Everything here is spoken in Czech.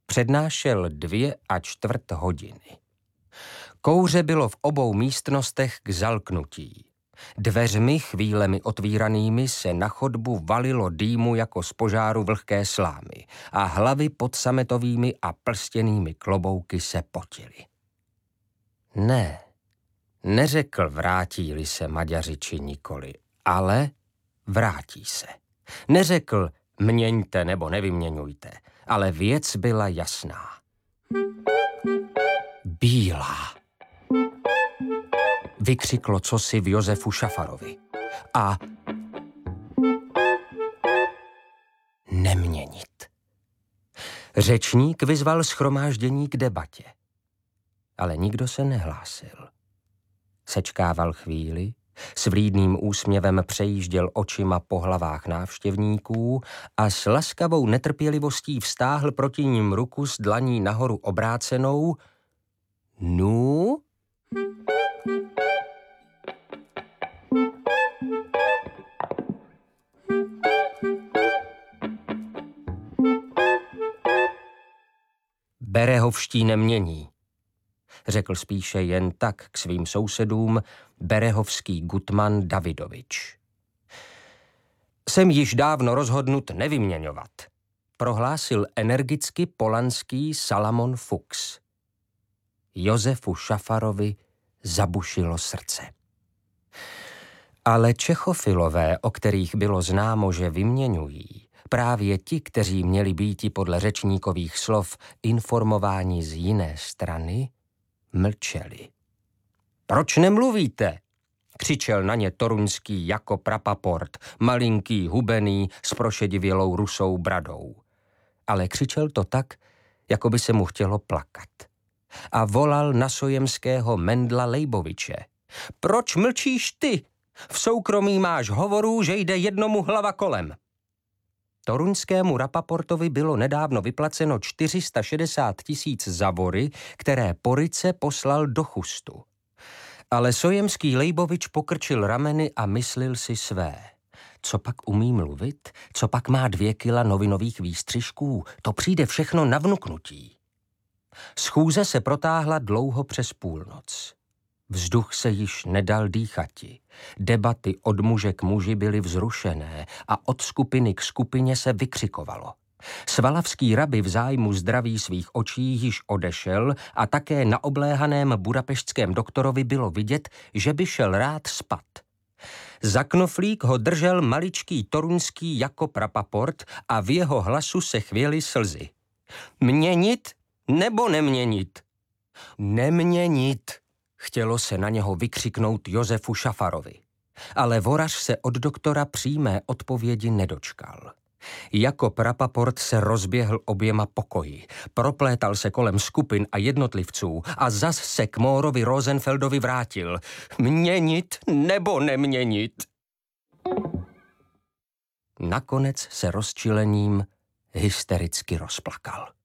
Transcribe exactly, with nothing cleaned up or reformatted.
Přednášel dvě a čtvrt hodiny. Kouře bylo v obou místnostech k zalknutí. Dveřmi chvílemi otvíranými se na chodbu valilo dýmu jako z požáru vlhké slámy a hlavy pod sametovými a plstěnými klobouky se potily. Ne, neřekl vrátí-li se Maďaři či nikoli, ale vrátí se. Neřekl měňte nebo nevyměňujte, ale věc byla jasná. Bílá. Vykřiklo cosi v Josefu Šafarovi. A neměnit. Řečník vyzval shromáždění k debatě. Ale nikdo se nehlásil. Sečkával chvíli, s vlídným úsměvem přejížděl očima po hlavách návštěvníků a s laskavou netrpělivostí vztáhl proti ním ruku s dlaní nahoru obrácenou. Nu? Berehovští nemění, řekl spíše jen tak k svým sousedům berehovský gutman Davidovič. Jsem již dávno rozhodnut nevyměňovat, prohlásil energicky polanský Salamon Fuchs. Josefu Šafarovi zabušilo srdce. Ale Čechofilové, o kterých bylo známo, že vyměňují, právě ti, kteří měli býti podle řečníkových slov informováni z jiné strany, mlčeli. Proč nemluvíte? Křičel na ně toruňský Jakub Rapaport, malinký, hubený, s prošedivělou rusou bradou. Ale křičel to tak, jako by se mu chtělo plakat. A volal na sojemského Mendla Lejboviče. Proč mlčíš ty? V soukromí máš hovorů, že jde jednomu hlava kolem. Toruňskému Rapaportovi bylo nedávno vyplaceno čtyři sta šedesát tisíc za vory, které Porice poslal do chustu. Ale sojemský Lejbovič pokrčil rameny a myslil si své. Co pak umí mluvit? Co pak má dvě kila novinových výstřižků? To přijde všechno na vnuknutí. Schůze se protáhla dlouho přes půlnoc. Vzduch se již nedal dýchati. Debaty od muže k muži byly vzrušené a od skupiny k skupině se vykřikovalo. Svalavský rabi v zájmu zdraví svých očí již odešel a také na obléhaném budapeštském doktorovi bylo vidět, že by šel rád spat. Za knoflík ho držel maličký toruňský Jakub Rapaport a v jeho hlasu se chvěly slzy. Měnit nebo neměnit? Neměnit, chtělo se na něho vykřiknout Josefu Šafarovi. Ale vorař se od doktora přímé odpovědi nedočkal. Jakub Rapaport se rozběhl oběma pokoji, proplétal se kolem skupin a jednotlivců a zas se k Mórovi Rosenfeldovi vrátil. Měnit nebo neměnit? Nakonec se rozčilením hystericky rozplakal.